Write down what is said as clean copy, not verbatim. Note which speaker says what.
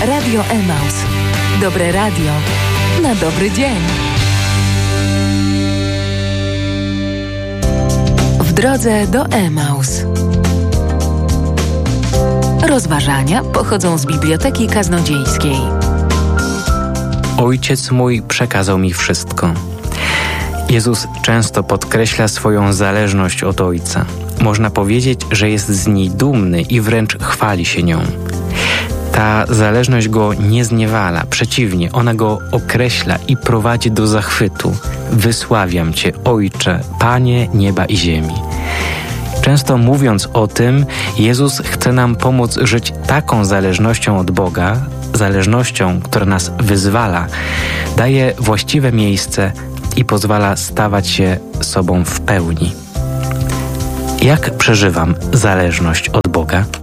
Speaker 1: Radio Emaus. Dobre radio na dobry dzień. W drodze do Emaus. Rozważania pochodzą z Biblioteki Kaznodziejskiej.
Speaker 2: Ojciec mój przekazał mi wszystko. Jezus często podkreśla swoją zależność od Ojca. Można powiedzieć, że jest z niej dumny i wręcz chwali się nią. Ta zależność go nie zniewala, przeciwnie, ona go określa i prowadzi do zachwytu. Wysławiam Cię, Ojcze, Panie nieba i ziemi. Często mówiąc o tym, Jezus chce nam pomóc żyć taką zależnością od Boga, zależnością, która nas wyzwala, daje właściwe miejsce i pozwala stawać się sobą w pełni. Jak przeżywam zależność od Boga?